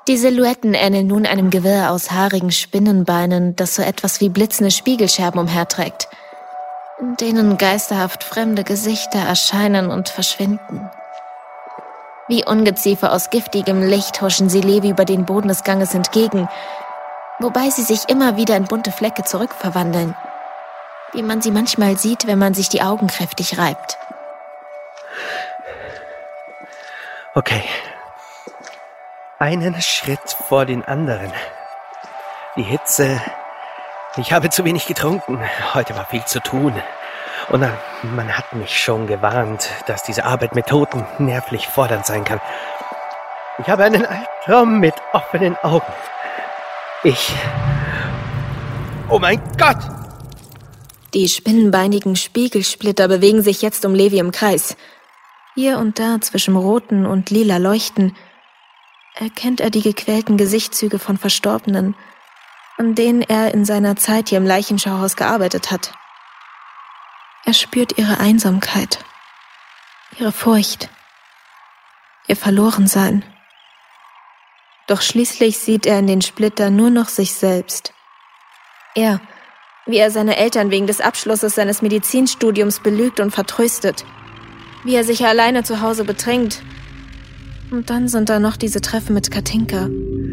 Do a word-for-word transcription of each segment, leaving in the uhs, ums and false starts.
Die Silhouetten ähneln nun einem Gewirr aus haarigen Spinnenbeinen, das so etwas wie blitzende Spiegelscherben umherträgt, in denen geisterhaft fremde Gesichter erscheinen und verschwinden. Wie Ungeziefer aus giftigem Licht huschen sie Levi über den Boden des Ganges entgegen, wobei sie sich immer wieder in bunte Flecke zurückverwandeln, wie man sie manchmal sieht, wenn man sich die Augen kräftig reibt. Okay. Einen Schritt vor den anderen. Die Hitze. Ich habe zu wenig getrunken. Heute war viel zu tun. Und man hat mich schon gewarnt, dass diese Arbeit mit Toten nervlich fordernd sein kann. Ich habe einen Albtraum mit offenen Augen. Ich... Oh mein Gott! Die spinnenbeinigen Spiegelsplitter bewegen sich jetzt um Levi im Kreis. Hier und da zwischen roten und lila Leuchten erkennt er die gequälten Gesichtszüge von Verstorbenen, an denen er in seiner Zeit hier im Leichenschauhaus gearbeitet hat. Er spürt ihre Einsamkeit, ihre Furcht, ihr Verlorensein. Doch schließlich sieht er in den Splittern nur noch sich selbst. Er, wie er seine Eltern wegen des Abschlusses seines Medizinstudiums belügt und vertröstet. Wie er sich alleine zu Hause bedrängt. Und dann sind da noch diese Treffen mit Katinka.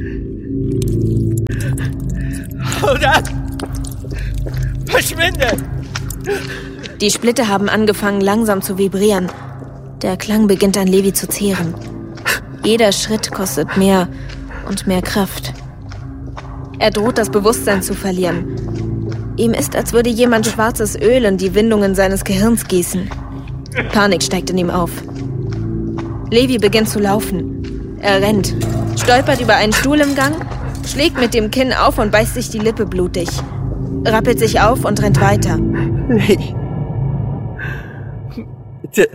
Oder? Verschwinde! Die Splitter haben angefangen, langsam zu vibrieren. Der Klang beginnt an Levi zu zehren. Jeder Schritt kostet mehr und mehr Kraft. Er droht, das Bewusstsein zu verlieren. Ihm ist, als würde jemand schwarzes Öl in die Windungen seines Gehirns gießen. Panik steigt in ihm auf. Levi beginnt zu laufen. Er rennt, stolpert über einen Stuhl im Gang, schlägt mit dem Kinn auf und beißt sich die Lippe blutig. Rappelt sich auf und rennt weiter. Hey. Bitte.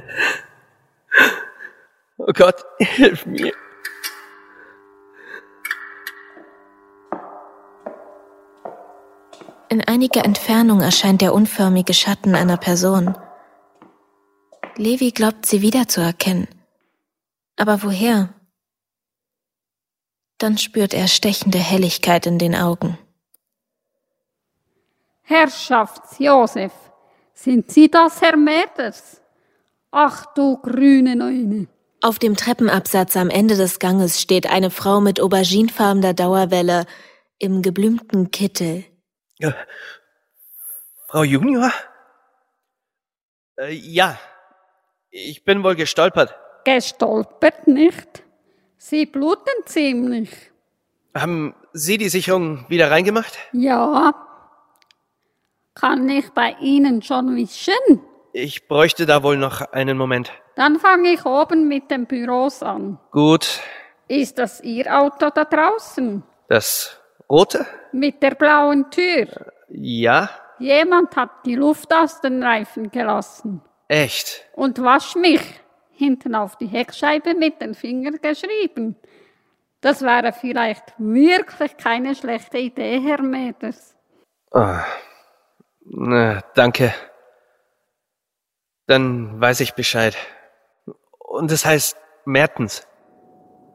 Oh Gott, hilf mir. In einiger Entfernung erscheint der unförmige Schatten einer Person. Levi glaubt, sie wiederzuerkennen. Aber woher? Dann spürt er stechende Helligkeit in den Augen. Herrschafts-Josef, sind Sie das, Herr Mäders? Ach du grüne Neune. Auf dem Treppenabsatz am Ende des Ganges steht eine Frau mit auberginefarbener Dauerwelle im geblümten Kittel. Ja. Frau Junior? Äh, ja, ich bin wohl gestolpert. Gestolpert nicht? Sie bluten ziemlich. Haben Sie die Sicherung wieder reingemacht? Ja. Kann ich bei Ihnen schon wischen? Ich bräuchte da wohl noch einen Moment. Dann fange ich oben mit den Büros an. Gut. Ist das Ihr Auto da draußen? Das rote? Mit der blauen Tür? Ja. Jemand hat die Luft aus den Reifen gelassen. Echt? Und wasch mich hinten auf die Heckscheibe mit den Fingern geschrieben. Das wäre vielleicht wirklich keine schlechte Idee, Herr Mäders. Oh. Na, danke. Dann weiß ich Bescheid. Und es heißt Mertens.